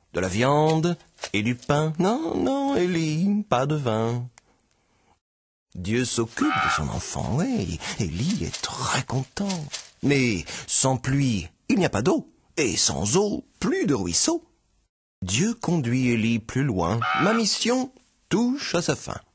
de la viande et du pain. Non, non, Élie, pas de vin. Dieu s'occupe de son enfant, oui. Élie est très content. Mais sans pluie, il n'y a pas d'eau. Et sans eau, plus de ruisseau. Dieu conduit Élie plus loin. Ma mission touche à sa fin.